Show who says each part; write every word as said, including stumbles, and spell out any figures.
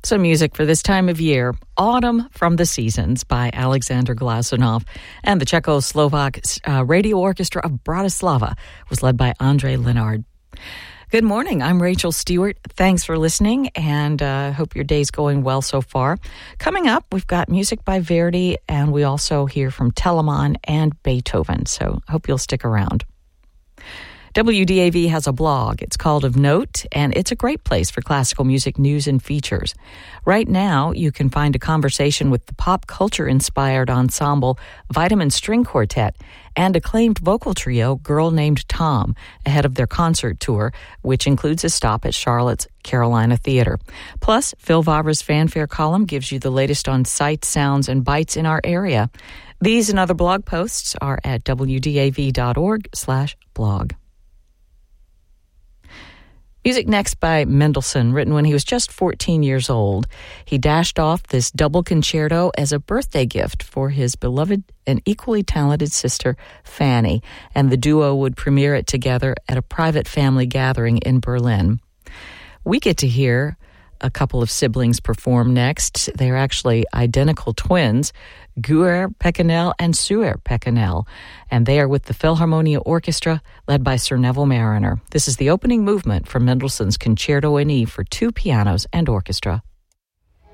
Speaker 1: Some music for this time of year, Autumn from the Seasons by Alexander Glasunov, and the Czechoslovak uh, Radio Orchestra of Bratislava was led by Andrei Lenard. Good morning, I'm Rachel Stewart. Thanks for listening, and uh, hope your day's going well so far. Coming up, we've got music by Verdi, and we also hear from Telemann and Beethoven, so hope you'll stick around. W D A V has a blog. It's called Of Note, and it's a great place for classical music news and features. Right now, you can find a conversation with the pop culture-inspired ensemble Vitamin String Quartet and acclaimed vocal trio Girl Named Tom ahead of their concert tour, which includes a stop at Charlotte's Carolina Theater. Plus, Phil Vavra's fanfare column gives you the latest on sights, sounds, and bites in our area. These and other blog posts are at w d a v dot org slash blog. Music next by Mendelssohn, written when he was just fourteen years old. He dashed off this double concerto as a birthday gift for his beloved and equally talented sister, Fanny, and the duo would premiere it together at a private family gathering in Berlin. We get to hear a couple of siblings perform next. They're actually identical twins, Guer Pecanel and Suer Pecanel, and they are with the Philharmonia Orchestra led by Sir Neville Marriner. This is the opening movement from Mendelssohn's Concerto in E for two pianos and orchestra.